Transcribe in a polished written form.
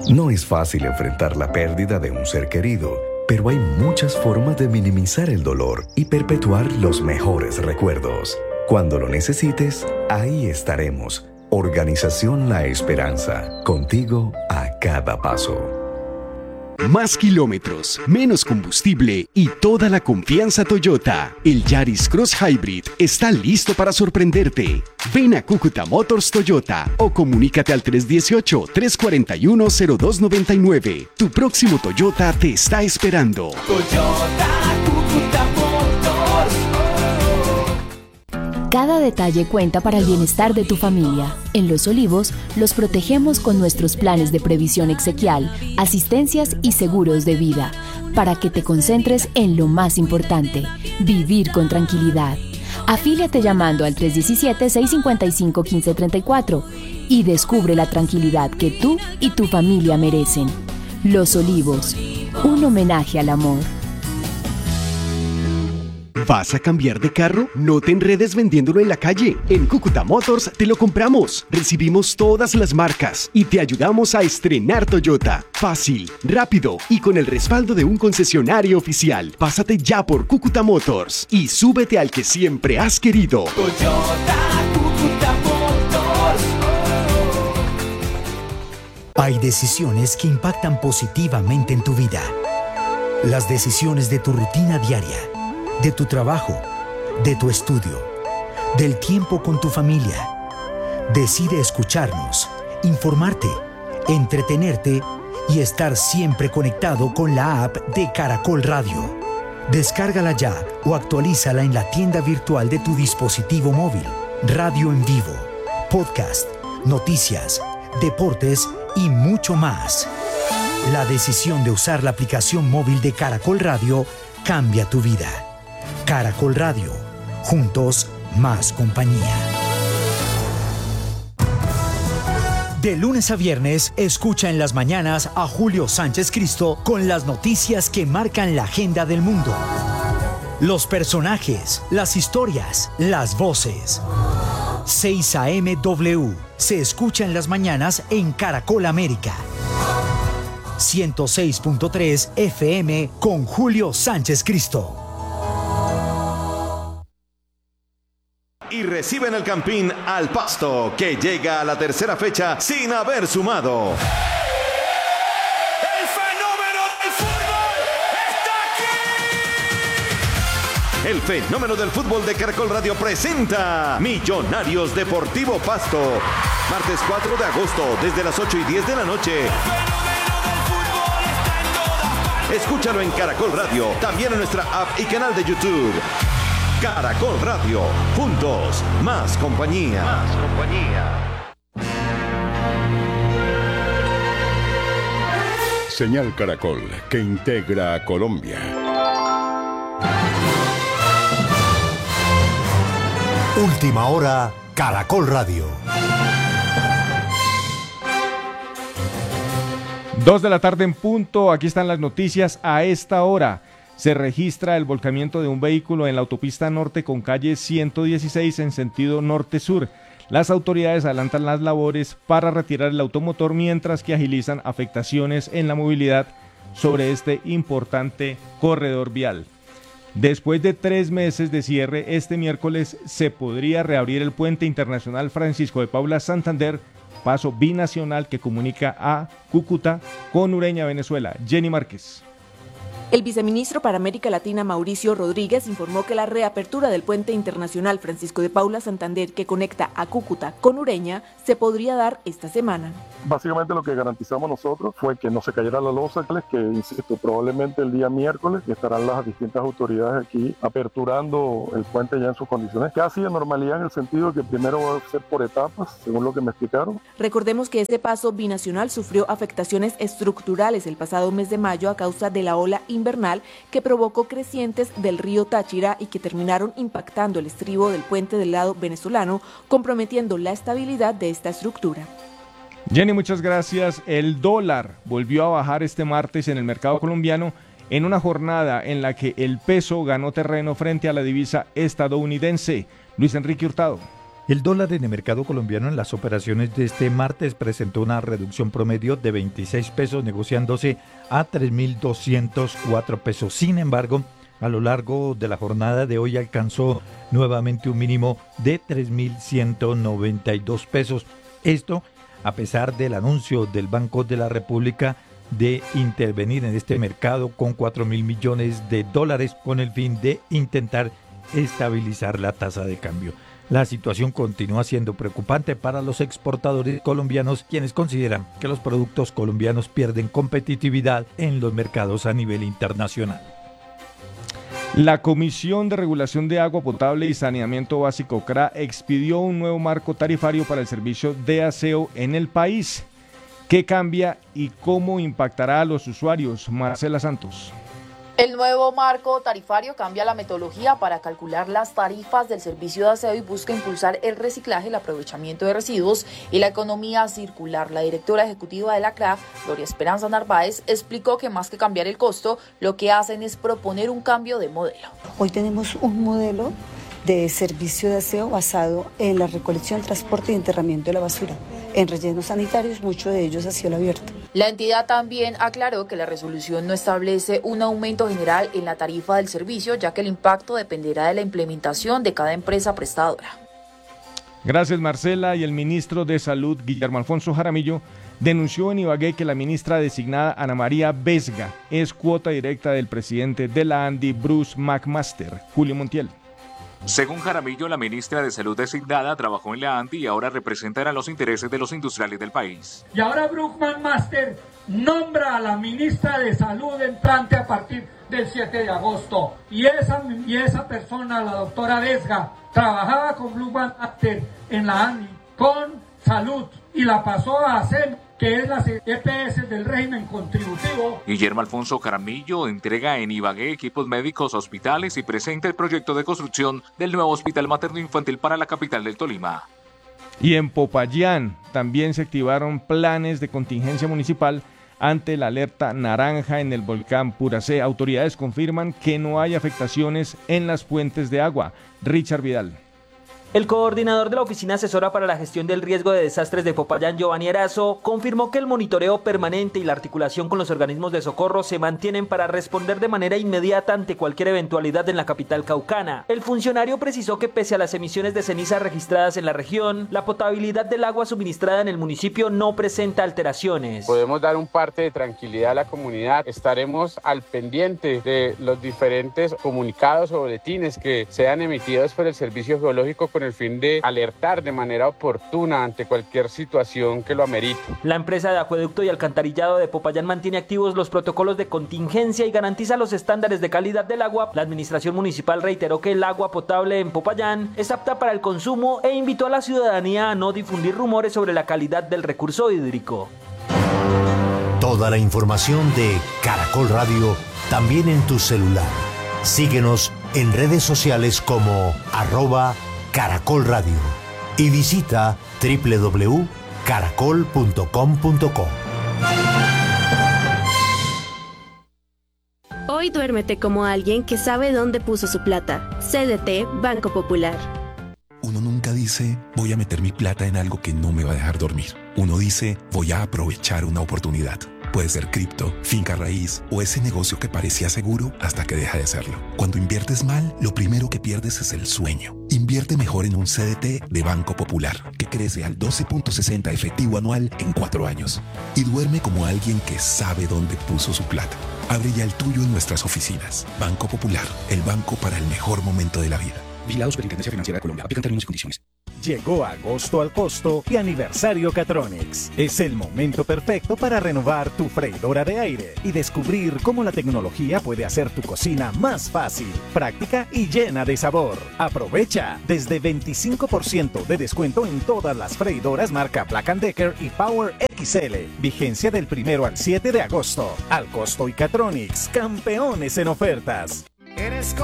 No es fácil enfrentar la pérdida de un ser querido, pero hay muchas formas de minimizar el dolor y perpetuar los mejores recuerdos. Cuando lo necesites, ahí estaremos. Organización La Esperanza, contigo a cada paso. Más kilómetros, menos combustible y toda la confianza Toyota. El Yaris Cross Hybrid está listo para sorprenderte. Ven a Cúcuta Motors Toyota o comunícate al 318-341-0299. Tu próximo Toyota te está esperando. Toyota, Cúcuta Motors. Cada detalle cuenta para el bienestar de tu familia. En Los Olivos, los protegemos con nuestros planes de previsión exequial, asistencias y seguros de vida, para que te concentres en lo más importante, vivir con tranquilidad. Afíliate llamando al 317-655-1534 y descubre la tranquilidad que tú y tu familia merecen. Los Olivos, un homenaje al amor. ¿Vas a cambiar de carro? No te enredes vendiéndolo en la calle. En Cúcuta Motors te lo compramos. Recibimos todas las marcas y te ayudamos a estrenar Toyota. Fácil, rápido y con el respaldo de un concesionario oficial. Pásate ya por Cúcuta Motors y súbete al que siempre has querido. Toyota, Cúcuta Motors. Hay decisiones que impactan positivamente en tu vida. Las decisiones de tu rutina diaria, de tu trabajo, de tu estudio, del tiempo con tu familia. Decide escucharnos, informarte, entretenerte y estar siempre conectado con la app de Caracol Radio. Descárgala ya o actualízala en la tienda virtual de tu dispositivo móvil. Radio en vivo, podcast, noticias, deportes y mucho más. La decisión de usar la aplicación móvil de Caracol Radio cambia tu vida. Caracol Radio, juntos más compañía. De lunes a viernes, escucha en las mañanas a Julio Sánchez Cristo con las noticias que marcan la agenda del mundo. Los personajes, las historias, las voces. 6 AM W se escucha en las mañanas en Caracol América. 106.3 FM con Julio Sánchez Cristo. Y reciben el Campín al Pasto, que llega a la tercera fecha sin haber sumado. El fenómeno del fútbol está aquí. El fenómeno del fútbol de Caracol Radio presenta Millonarios Deportivo Pasto. Martes 4 de agosto, desde las 8:10 de la noche. El fenómeno del fútbol está en todas partes. Escúchalo en Caracol Radio, también en nuestra app y canal de YouTube. Caracol Radio, juntos, más compañía. Más compañía. Señal Caracol, que integra a Colombia. Última hora, Caracol Radio. 2 de la tarde en punto, aquí están las noticias a esta hora. Se registra el volcamiento de un vehículo en la autopista norte con calle 116 en sentido norte-sur. Las autoridades adelantan las labores para retirar el automotor mientras que agilizan afectaciones en la movilidad sobre este importante corredor vial. Después de 3 meses de cierre, este miércoles se podría reabrir el puente internacional Francisco de Paula Santander, paso binacional que comunica a Cúcuta con Ureña, Venezuela. Jenny Márquez. El viceministro para América Latina, Mauricio Rodríguez, informó que la reapertura del puente internacional Francisco de Paula Santander, que conecta a Cúcuta con Ureña, se podría dar esta semana. Básicamente lo que garantizamos nosotros fue que no se cayera la losa, que insisto, probablemente el día miércoles estarán las distintas autoridades aquí aperturando el puente ya en sus condiciones, casi de normalidad en el sentido de que primero va a ser por etapas, según lo que me explicaron. Recordemos que este paso binacional sufrió afectaciones estructurales el pasado mes de mayo a causa de la ola invernal que provocó crecientes del río Táchira y que terminaron impactando el estribo del puente del lado venezolano, comprometiendo la estabilidad de esta estructura. Jenny, muchas gracias. El dólar volvió a bajar este martes en el mercado colombiano en una jornada en la que el peso ganó terreno frente a la divisa estadounidense. Luis Enrique Hurtado. El dólar en el mercado colombiano en las operaciones de este martes presentó una reducción promedio de 26 pesos, negociándose a 3.204 pesos. Sin embargo, a lo largo de la jornada de hoy alcanzó nuevamente un mínimo de 3.192 pesos. Esto a pesar del anuncio del Banco de la República de intervenir en este mercado con 4.000 millones de dólares con el fin de intentar estabilizar la tasa de cambio. La situación continúa siendo preocupante para los exportadores colombianos, quienes consideran que los productos colombianos pierden competitividad en los mercados a nivel internacional. La Comisión de Regulación de Agua Potable y Saneamiento Básico CRA expidió un nuevo marco tarifario para el servicio de aseo en el país. ¿Qué cambia y cómo impactará a los usuarios? Marcela Santos. El nuevo marco tarifario cambia la metodología para calcular las tarifas del servicio de aseo y busca impulsar el reciclaje, el aprovechamiento de residuos y la economía circular. La directora ejecutiva de la CRA, Gloria Esperanza Narváez, explicó que más que cambiar el costo, lo que hacen es proponer un cambio de modelo. Hoy tenemos un modelo de servicio de aseo basado en la recolección, transporte y enterramiento de la basura. En rellenos sanitarios, muchos de ellos a cielo abierto. La entidad también aclaró que la resolución no establece un aumento general en la tarifa del servicio, ya que el impacto dependerá de la implementación de cada empresa prestadora. Gracias, Marcela. Y el ministro de Salud, Guillermo Alfonso Jaramillo, denunció en Ibagué que la ministra designada Ana María Vesga es cuota directa del presidente de la ANDI, Bruce McMaster. Julio Montiel. Según Jaramillo, la ministra de Salud designada trabajó en la ANDI y ahora representará los intereses de los industriales del país. Y ahora Bruce McMaster nombra a la ministra de Salud entrante a partir del 7 de agosto. Y esa persona, la doctora Vesga, trabajaba con Bruce McMaster en la ANDI con Salud y la pasó a hacer, que es la EPS del régimen contributivo. Guillermo Alfonso Jaramillo entrega en Ibagué equipos médicos a hospitales y presenta el proyecto de construcción del nuevo hospital materno-infantil para la capital del Tolima. Y en Popayán también se activaron planes de contingencia municipal ante la alerta naranja en el volcán Puracé. Autoridades confirman que no hay afectaciones en las fuentes de agua. Richard Vidal. El coordinador de la Oficina Asesora para la Gestión del Riesgo de Desastres de Popayán, Giovanni Erazo, confirmó que el monitoreo permanente y la articulación con los organismos de socorro se mantienen para responder de manera inmediata ante cualquier eventualidad en la capital caucana. El funcionario precisó que pese a las emisiones de ceniza registradas en la región, la potabilidad del agua suministrada en el municipio no presenta alteraciones. Podemos dar un parte de tranquilidad a la comunidad. Estaremos al pendiente de los diferentes comunicados o boletines que sean emitidos por el Servicio Geológico con el fin de alertar de manera oportuna ante cualquier situación que lo amerite. La empresa de acueducto y alcantarillado de Popayán mantiene activos los protocolos de contingencia y garantiza los estándares de calidad del agua. La administración municipal reiteró que el agua potable en Popayán es apta para el consumo e invitó a la ciudadanía a no difundir rumores sobre la calidad del recurso hídrico. Toda la información de Caracol Radio también en tu celular. Síguenos en redes sociales como @Caracol Radio y visita www.caracol.com.co. Hoy duérmete como alguien que sabe dónde puso su plata. CDT Banco Popular. Uno nunca dice, voy a meter mi plata en algo que no me va a dejar dormir. Uno dice, voy a aprovechar una oportunidad. Puede ser cripto, finca raíz o ese negocio que parecía seguro hasta que deja de serlo. Cuando inviertes mal, lo primero que pierdes es el sueño. Invierte mejor en un CDT de Banco Popular, que crece al 12.60 efectivo anual en 4 años. Y duerme como alguien que sabe dónde puso su plata. Abre ya el tuyo en nuestras oficinas. Banco Popular, el banco para el mejor momento de la vida. Vigilado Superintendencia Financiera de Colombia. Aplican términos y condiciones. Llegó agosto al costo y aniversario Catronics. Es el momento perfecto para renovar tu freidora de aire y descubrir cómo la tecnología puede hacer tu cocina más fácil, práctica y llena de sabor. Aprovecha desde 25% de descuento en todas las freidoras marca Black & Decker y Power XL. Vigencia del 1 al 7 de agosto. Al costo y Catronics, campeones en ofertas. Eres